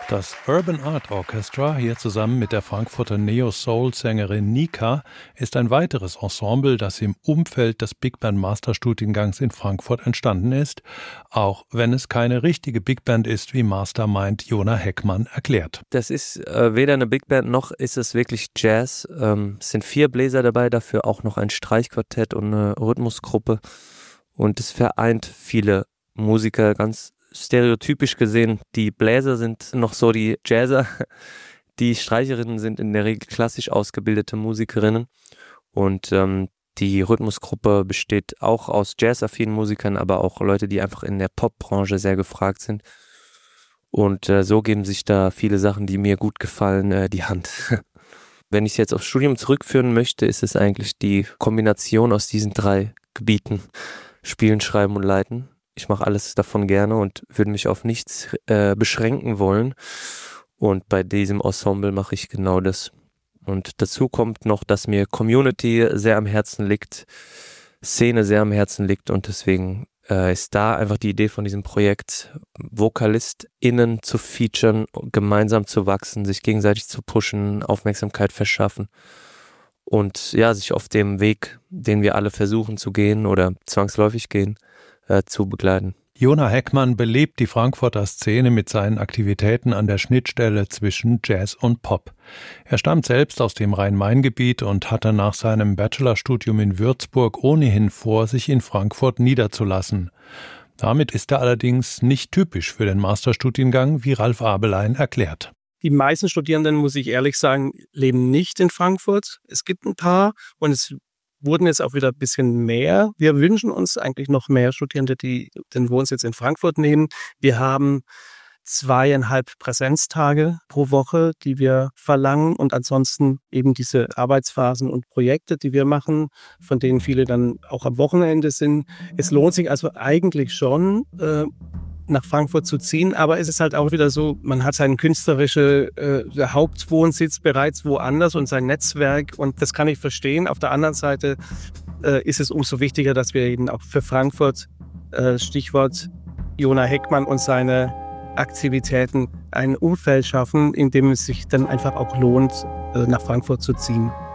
Das Urban Art Orchestra, hier zusammen mit der Frankfurter Neo-Soul-Sängerin Nika, ist ein weiteres Ensemble, das im Umfeld des Big Band Masterstudiengangs in Frankfurt entstanden ist, auch wenn es keine richtige Big Band ist, wie Mastermind Jona Heckmann erklärt. Das ist weder eine Big Band noch ist es wirklich Jazz. Es sind 4 Bläser dabei, dafür auch noch ein Streichquartett und eine Rhythmusgruppe. Und es vereint viele Musiker, ganz stereotypisch gesehen. Die Bläser sind noch so die Jazzer, die Streicherinnen sind in der Regel klassisch ausgebildete Musikerinnen und die Rhythmusgruppe besteht auch aus jazzaffinen Musikern, aber auch Leute, die einfach in der Popbranche sehr gefragt sind. Und so geben sich da viele Sachen, die mir gut gefallen, die Hand. Wenn ich es jetzt aufs Studium zurückführen möchte, ist es eigentlich die Kombination aus diesen 3 Gebieten: Spielen, Schreiben und Leiten. Ich mache alles davon gerne und würde mich auf nichts beschränken wollen. Und bei diesem Ensemble mache ich genau das. Und dazu kommt noch, dass mir Community sehr am Herzen liegt, Szene sehr am Herzen liegt. Und deswegen ist da einfach die Idee von diesem Projekt, VokalistInnen zu featuren, gemeinsam zu wachsen, sich gegenseitig zu pushen, Aufmerksamkeit verschaffen. Und ja, sich auf dem Weg, den wir alle versuchen zu gehen oder zwangsläufig gehen, zu begleiten. Jona Heckmann belebt die Frankfurter Szene mit seinen Aktivitäten an der Schnittstelle zwischen Jazz und Pop. Er stammt selbst aus dem Rhein-Main-Gebiet und hatte nach seinem Bachelorstudium in Würzburg ohnehin vor, sich in Frankfurt niederzulassen. Damit ist er allerdings nicht typisch für den Masterstudiengang, wie Ralf Abelein erklärt. Die meisten Studierenden, muss ich ehrlich sagen, leben nicht in Frankfurt. Es gibt ein paar und es wurden jetzt auch wieder ein bisschen mehr. Wir wünschen uns eigentlich noch mehr Studierende, die den Wohnsitz in Frankfurt nehmen. Wir haben 2,5 Präsenztage pro Woche, die wir verlangen und ansonsten eben diese Arbeitsphasen und Projekte, die wir machen, von denen viele dann auch am Wochenende sind. Es lohnt sich also eigentlich schon, nach Frankfurt zu ziehen, aber es ist halt auch wieder so, man hat seinen künstlerischen Hauptwohnsitz bereits woanders und sein Netzwerk und das kann ich verstehen. Auf der anderen Seite ist es umso wichtiger, dass wir eben auch für Frankfurt, Stichwort Jona Heckmann und seine Aktivitäten, ein Umfeld schaffen, in dem es sich dann einfach auch lohnt, nach Frankfurt zu ziehen.